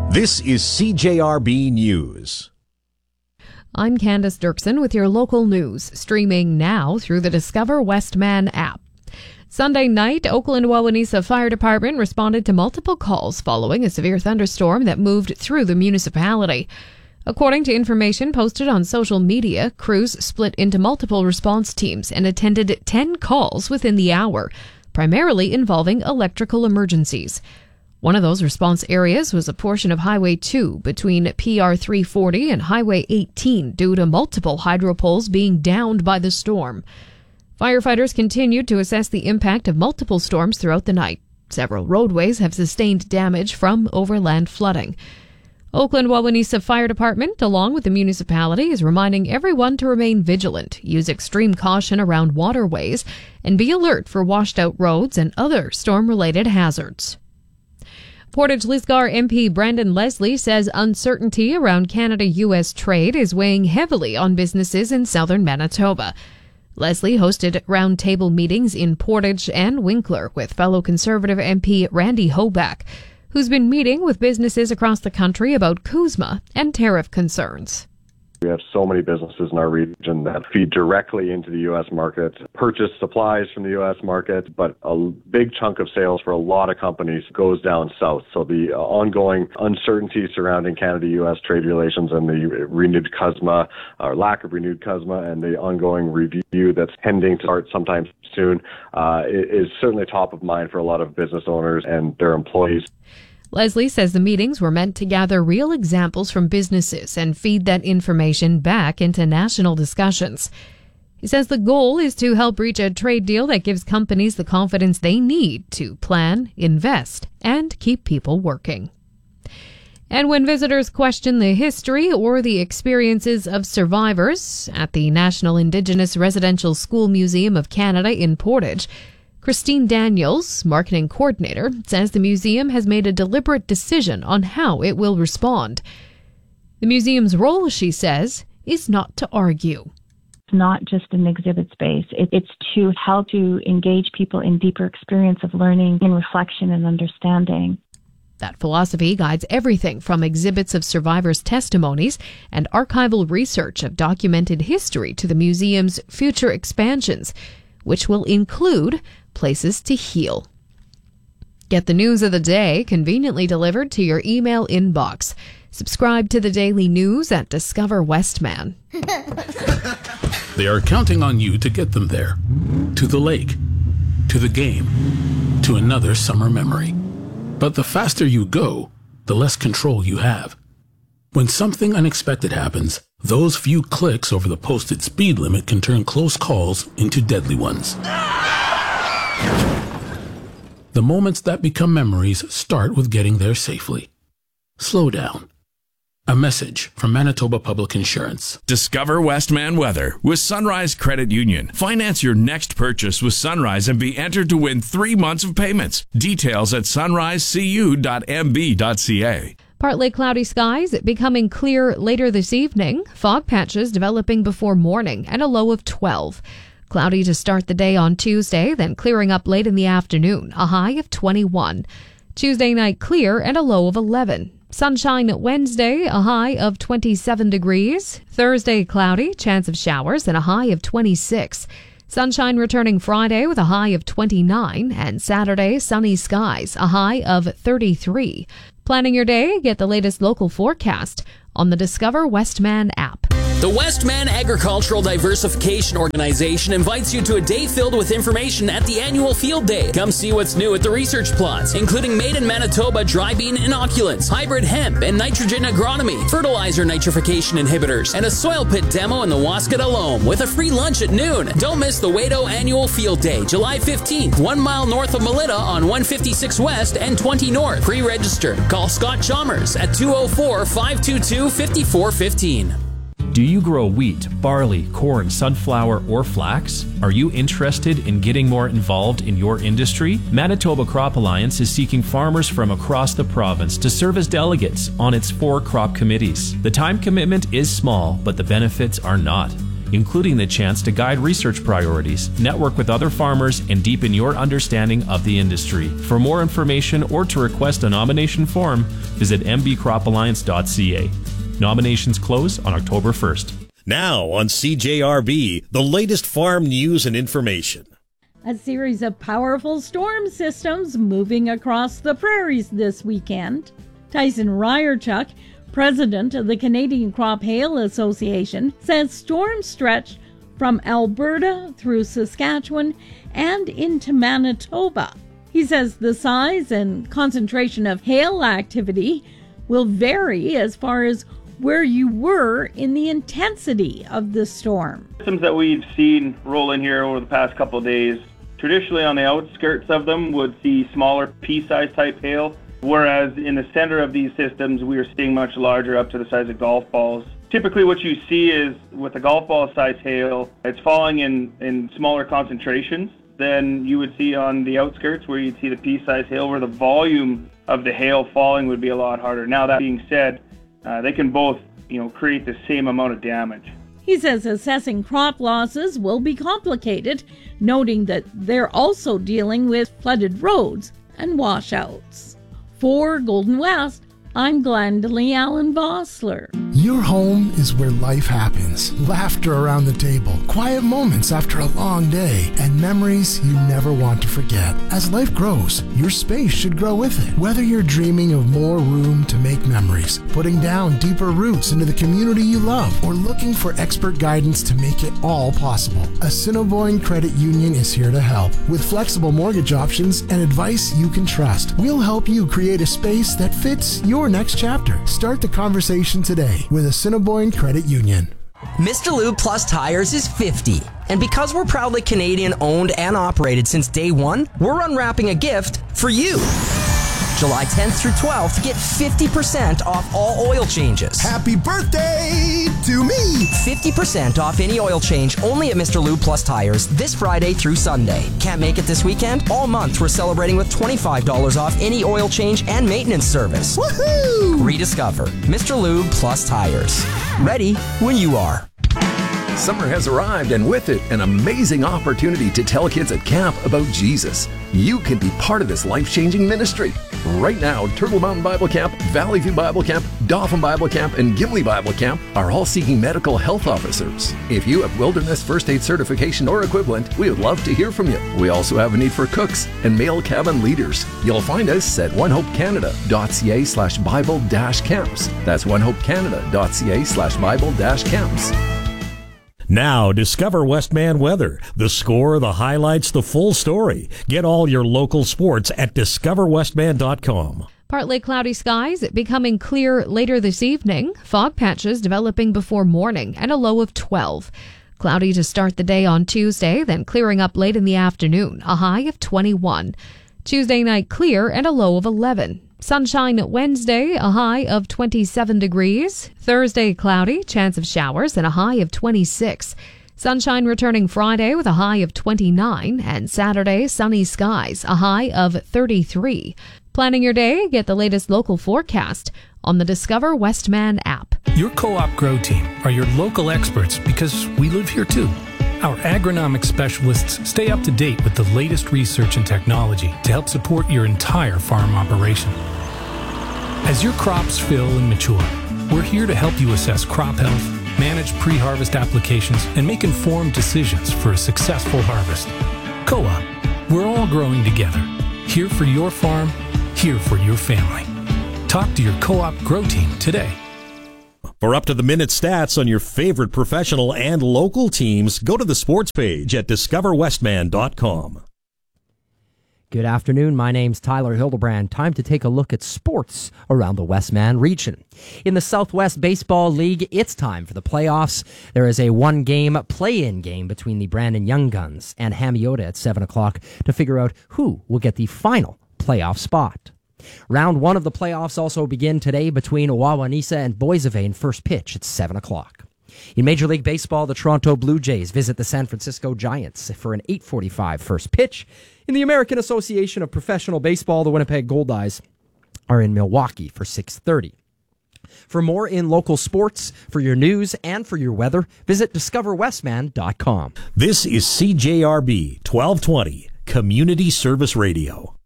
This is CJRB News. I'm Candace Dirksen with your local news, streaming now through the Discover Westman app. Sunday night, Oakland-Wawanesa Fire Department responded to multiple calls following a severe thunderstorm that moved through the municipality. According to information posted on social media, crews split into multiple response teams and attended 10 calls within the hour, primarily involving electrical emergencies. One of those response areas was a portion of Highway 2 between PR 340 and Highway 18 due to multiple hydro poles being downed by the storm. Firefighters continued to assess the impact of multiple storms throughout the night. Several roadways have sustained damage from overland flooding. Oakland-Wawanesa Fire Department, along with the municipality, is reminding everyone to remain vigilant, use extreme caution around waterways, and be alert for washed-out roads and other storm-related hazards. Portage-Lisgar MP Brandon Leslie says uncertainty around Canada-U.S. trade is weighing heavily on businesses in southern Manitoba. Leslie hosted roundtable meetings in Portage and Winkler with fellow Conservative MP Randy Hoback, who's been meeting with businesses across the country about CUSMA and tariff concerns. We have so many businesses in our region that feed directly into the U.S. market, purchase supplies from the U.S. market, but a big chunk of sales for a lot of companies goes down south. So the ongoing uncertainty surrounding Canada-U.S. trade relations and the renewed CUSMA, or lack of renewed CUSMA, and the ongoing review that's pending to start sometime soon is certainly top of mind for a lot of business owners and their employees. Leslie says the meetings were meant to gather real examples from businesses and feed that information back into national discussions. He says the goal is to help reach a trade deal that gives companies the confidence they need to plan, invest, and keep people working. And when visitors question the history or the experiences of survivors at the National Indigenous Residential School Museum of Canada in Portage, Christine Daniels, marketing coordinator, says the museum has made a deliberate decision on how it will respond. The museum's role, she says, is not to argue. It's not just an exhibit space. It's to help to engage people in deeper experience of learning, in reflection and understanding. That philosophy guides everything from exhibits of survivors' testimonies and archival research of documented history to the museum's future expansions, which will include places to heal. Get the news of the day conveniently delivered to your email inbox. Subscribe to the daily news at Discover Westman. They are counting on you to get them there. To the lake, to the game, to another summer memory. But the faster you go, the less control you have. When something unexpected happens, those few clicks over the posted speed limit can turn close calls into deadly ones. The moments that become memories start with getting there safely. Slow down. A message from Manitoba Public Insurance. Discover Westman weather with Sunrise Credit Union. Finance your next purchase with Sunrise and be entered to win 3 months of payments. Details at sunrisecu.mb.ca. Partly cloudy skies becoming clear later this evening. Fog patches developing before morning and a low of 12. Cloudy to start the day on Tuesday, then clearing up late in the afternoon, a high of 21. Tuesday night clear and a low of 11. Sunshine Wednesday, a high of 27 degrees. Thursday cloudy, chance of showers and a high of 26. Sunshine returning Friday with a high of 29, and Saturday sunny skies, a high of 33. Planning your day, get the latest local forecast on the Discover Westman app. The Westman Agricultural Diversification Organization invites you to a day filled with information at the annual Field Day. Come see what's new at the research plots, including made in Manitoba dry bean inoculants, hybrid hemp and nitrogen agronomy, fertilizer nitrification inhibitors, and a soil pit demo in the Wascata Loam with a free lunch at noon. Don't miss the Wado Annual Field Day, July 15th, 1 mile north of Melita on 156 West and 20 North. Pre-register. Call Scott Chalmers at 204-522-5415. Do you grow wheat, barley, corn, sunflower, or flax? Are you interested in getting more involved in your industry? Manitoba Crop Alliance is seeking farmers from across the province to serve as delegates on its 4 crop committees. The time commitment is small, but the benefits are not. including the chance to guide research priorities, network with other farmers, and deepen your understanding of the industry. For more information or to request a nomination form, visit mbcropalliance.ca. Nominations close on October 1st. Now on CJRB, the latest farm news and information. A series of powerful storm systems moving across the prairies this weekend. Tyson Ryerchuk, president of the Canadian Crop Hail Association, says storms stretch from Alberta through Saskatchewan and into Manitoba. He says the size and concentration of hail activity will vary as far as where you were in the intensity of the storm. Systems that we've seen roll in here over the past couple of days, traditionally on the outskirts of them would see smaller pea-sized type hail, whereas in the center of these systems we are seeing much larger, up to the size of golf balls. Typically what you see is with the golf ball size hail, it's falling in smaller concentrations than you would see on the outskirts where you'd see the pea-sized hail, where the volume of the hail falling would be a lot harder. Now that being said, they can both, create the same amount of damage. He says assessing crop losses will be complicated, noting that they're also dealing with flooded roads and washouts. For Golden West, I'm Glendalee Allen Vossler. Your home is where life happens. Laughter around the table, quiet moments after a long day, and memories you never want to forget. As life grows, your space should grow with it. Whether you're dreaming of more room to make memories, putting down deeper roots into the community you love, or looking for expert guidance to make it all possible, Assiniboine Credit Union is here to help. With flexible mortgage options and advice you can trust, we'll help you create a space that fits your next chapter. Start the conversation today with Assiniboine Credit Union. Mr. Lube Plus Tires is 50. And because we're proudly Canadian owned and operated since day one, we're unwrapping a gift for you. July 10th through 12th, get 50% off all oil changes. Happy birthday to me! 50% off any oil change only at Mr. Lube Plus Tires this Friday through Sunday. Can't make it this weekend? All month we're celebrating with $25 off any oil change and maintenance service. Woohoo! Rediscover Mr. Lube Plus Tires. Ready when you are. Summer has arrived, and with it, an amazing opportunity to tell kids at camp about Jesus. You can be part of this life-changing ministry. Right now, Turtle Mountain Bible Camp, Valley View Bible Camp, Dauphin Bible Camp, and Gimli Bible Camp are all seeking medical health officers. If you have wilderness first aid certification or equivalent, we would love to hear from you. We also have a need for cooks and male cabin leaders. You'll find us at onehopecanada.ca/Bible-camps. That's onehopecanada.ca/Bible-camps. Now, discover Westman Weather. The score, the highlights, the full story. Get all your local sports at discoverwestman.com. Partly cloudy skies, becoming clear later this evening. Fog patches developing before morning and a low of 12. Cloudy to start the day on Tuesday, then clearing up late in the afternoon, a high of 21. Tuesday night clear and a low of 11. Sunshine Wednesday, a high of 27 degrees. Thursday cloudy, chance of showers, and a high of 26. Sunshine returning Friday with a high of 29. And Saturday, sunny skies, a high of 33. Planning your day, get the latest local forecast on the Discover Westman app. Your Co-op Grow Team are your local experts because we live here too. Our agronomic specialists stay up to date with the latest research and technology to help support your entire farm operation. As your crops fill and mature, we're here to help you assess crop health, manage pre-harvest applications, and make informed decisions for a successful harvest. Co-op, we're all growing together. Here for your farm, here for your family. Talk to your Co-op Grow Team today. For up-to-the-minute stats on your favorite professional and local teams, go to the sports page at discoverwestman.com. Good afternoon. My name's Tyler Hildebrand. Time to take a look at sports around the Westman region. In the Southwest Baseball League, it's time for the playoffs. There is a one-game play-in game between the Brandon Young Guns and Hamiota at 7 o'clock to figure out who will get the final playoff spot. Round one of the playoffs also begin today between Wawanesa and Boissevain, first pitch at 7 o'clock. In Major League Baseball, the Toronto Blue Jays visit the San Francisco Giants for an 8:45 first pitch. In the American Association of Professional Baseball, the Winnipeg Goldeyes are in Milwaukee for 6:30. For more in local sports, for your news, and for your weather, visit discoverwestman.com. This is CJRB 1220, Community Service Radio.